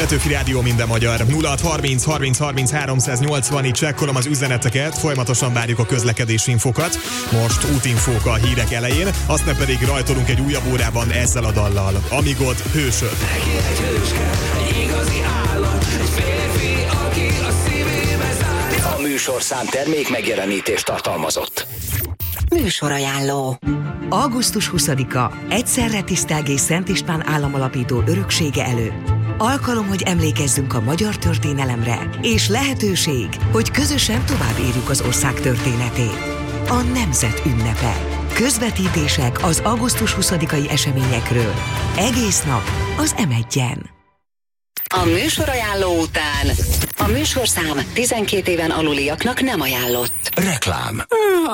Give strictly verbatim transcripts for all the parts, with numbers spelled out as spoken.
Petőfi Rádió, minden magyar. nulla hat harminc harminc harminc háromszáznyolcvan, itt csekkolom az üzeneteket, folyamatosan várjuk a közlekedési infokat. Most útinfók a hírek elején, aztán pedig rajtolunk egy újabb órában ezzel a dallal. Amíg hősöd. Neki egy hőske, egy igazi állat, egy férfi, aki a szívébe zár. A műsorszám termék megjelenítést tartalmazott. Műsorajánló. augusztus huszadika egyszerre Tisztelgés Szent István államalapító öröksége előtt. Alkalom, hogy emlékezzünk a magyar történelemre, és lehetőség, hogy közösen tovább érjük az ország történetét. A nemzet ünnepe. Közvetítések az augusztus huszadikai eseményekről. Egész nap az em egyen. A műsorajánló után a műsorszám tizenkét éven aluliaknak nem ajánlott. Reklám.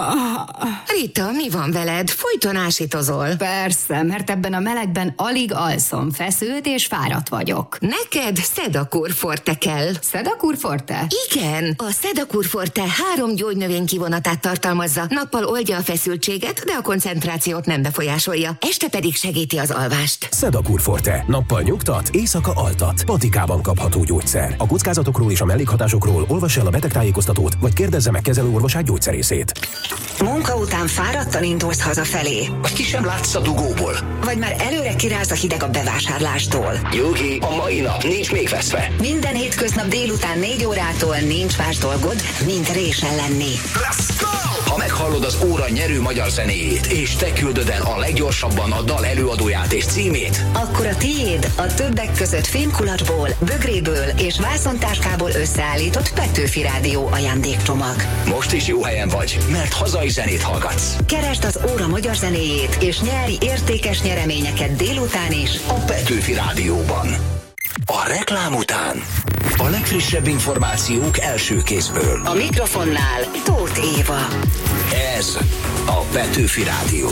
Rita, mi van veled? Folyton ásítozol. Persze, mert ebben a melegben alig alszom, feszült és fáradt vagyok. Neked Sedakur Forte kell. Sedakur Forte? Igen, a Sedakur Forte három gyógynövény kivonatát tartalmazza. Nappal oldja a feszültséget, de a koncentrációt nem befolyásolja. Este pedig segíti az alvást. Sedakur Forte. Nappal nyugtat, éjszaka altat. Patikában kapható gyógyszer. A kockázatokról és a mellékhatásokról olvassa el a betegtájékoztatót, vagy kérdezze meg kezelőorvosát gyógyszerészét. Munka után fáradtan indulsz hazafelé. Vagy ki sem látsz a dugóból. Vagy már előre kiráz a hideg a bevásárlástól. Nyugi, a mai nap nincs még veszve. Minden hétköznap délután négy órától nincs más dolgod, mint résen lenni. Let's go! Ha meghallod az óra nyerő magyar zenéjét, és te küldöd el a leggyorsabban a dal előadóját és címét, akkor a tiéd a többek között fémkulacsból, bögréből és vászontáskából összeállított Petőfi Rádió ajándékcsomag. most is jó helyen vagy, mert hazai zenét hallgatsz. Keresd az óra magyar zenéjét, és nyerj értékes nyereményeket délután is a Petőfi Rádióban. A reklám után a legfrissebb információk első kézből. A mikrofonnál Tóth Éva. Ez a Petőfi Rádió.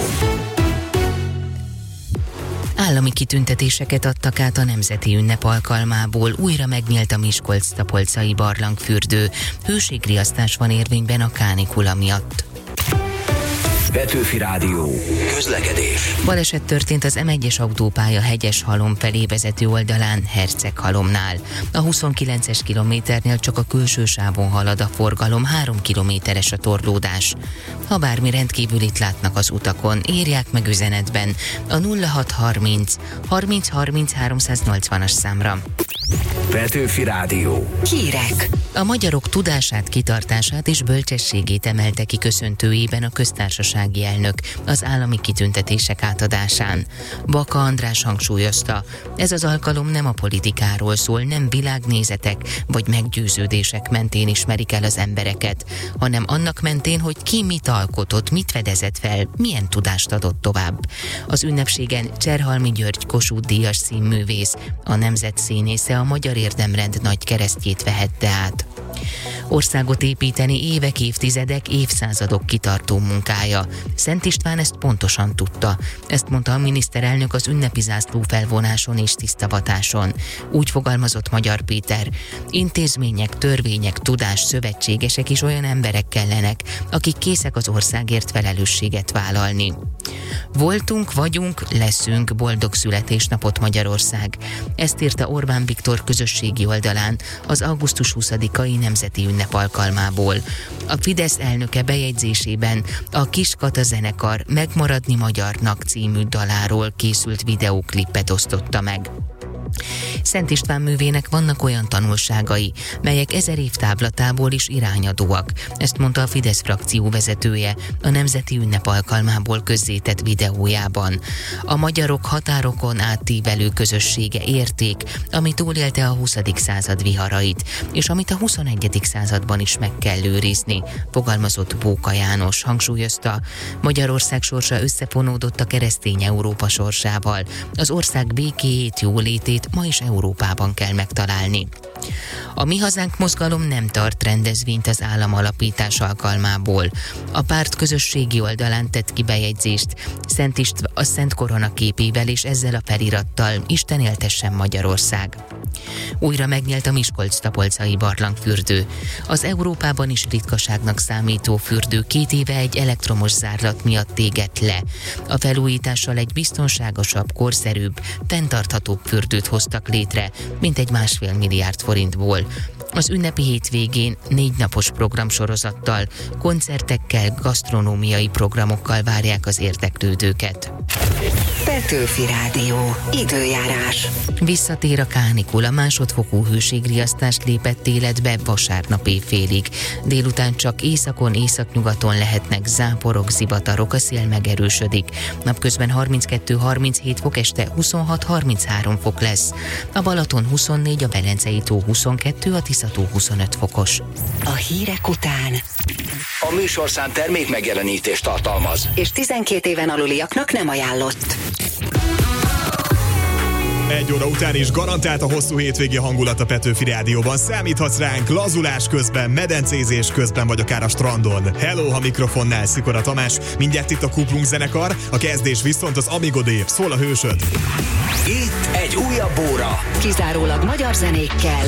Állami kitüntetéseket adtak át a nemzeti ünnep alkalmából, újra megnyílt a Miskolc-Tapolcai barlangfürdő. Hőségriasztás van érvényben a kánikula miatt. Petőfi Rádió. Közlekedés. Baleset történt az em egyes autópálya Hegyeshalom felé vezető oldalán, Herceghalomnál. A huszonkilences kilométernél csak a külső sávon halad a forgalom, három kilométeres a torlódás. Ha bármi rendkívülit látnak az utakon, írják meg üzenetben a nulla hat harminc harminc harminc háromszáznyolcvanas számra. Petőfi Rádió. Hírek. A magyarok tudását, kitartását és bölcsességét emelte ki köszöntőjében a köztársasági elnök az állami kitüntetések átadásán. Baka András hangsúlyozta, ez az alkalom nem a politikáról szól, nem világnézetek vagy meggyőződések mentén ismerik el az embereket, hanem annak mentén, hogy ki mit alkotott, mit fedezett fel, milyen tudást adott tovább. Az ünnepségen Cserhalmi György Kossuth-díjas színművész, a nemzet színésze a Magyar Érdemrend nagy keresztjét vehette át. Országot építeni évek, évtizedek, évszázadok kitartó munkája. Szent István ezt pontosan tudta. Ezt mondta a miniszterelnök az ünnepi zászló felvonáson és tisztavatáson. Úgy fogalmazott Magyar Péter: intézmények, törvények, tudás, szövetségesek is olyan emberek kellenek, akik készek az országért felelősséget vállalni. Voltunk, vagyunk, leszünk, boldog születésnapot Magyarország. Ezt írta Orbán Viktor közösségi oldalán az augusztus huszadikai nemzeti ünnep alkalmából. A Fidesz elnöke bejegyzésében a Kis Kata zenekar Megmaradni magyarnak című daláról készült videóklipet osztotta meg. Szent István művének vannak olyan tanulságai, melyek ezer év távlatából is irányadóak. Ezt mondta a Fidesz frakció vezetője a nemzeti ünnep alkalmából közzétett videójában. A magyarok határokon átívelő közössége érték, ami túlélte a huszadik század viharait, és amit a huszonegyedik században is meg kell őrizni, fogalmazott Bóka János. Hangsúlyozta, Magyarország sorsa összefonódott a keresztény Európa sorsával. Az ország békéjét, jólétét ma is Európában kell megtalálni. A Mi Hazánk mozgalom nem tart rendezvényt az államalapítás alkalmából. A párt közösségi oldalán tett ki bejegyzést Szent István a Szent Korona képével és ezzel a felirattal: Isten éltessen Magyarország. Újra megnyílt a Miskolc-Tapolcai barlangfürdő. Az Európában is ritkaságnak számító fürdő két éve egy elektromos zárlat miatt égett le. A felújítással egy biztonságosabb, korszerűbb, fenntarthatóbb fürdőt hoztak létre, mintegy másfél milliárd forintból. Az ünnepi hétvégén négy napos programsorozattal, koncertekkel, gasztronómiai programokkal várják az érdeklődőket. Petőfi Rádió. Időjárás. Visszatér a kánikula, másodfokú hőségriasztás lépett életbe vasárnap éjfélig. Délután csak északon, északnyugaton lehetnek záporok, zivatarok, a szél megerősödik. Napközben harminckettő-harminchét fok, este huszonhat-harminchárom fok lesz. A Balaton huszonnégy, a Velencei tó huszonkettő, a Tiszató huszonöt fokos. A hírek után. A műsorszám termék megjelenítést tartalmaz. És tizenkét éven aluliaknak nem ajánlott. Egy óra után is garantált a hosszú hétvégi hangulat a Petőfi Rádióban. Számíthatsz ránk lazulás közben, medencézés közben, vagy akár a strandon. Hello, a mikrofonnál Szikora Tamás. Mindjárt itt a Kuplung zenekar, a kezdés viszont az Amigodé. Szól a hősöd. Itt egy újabb óra. Kizárólag magyar zenékkel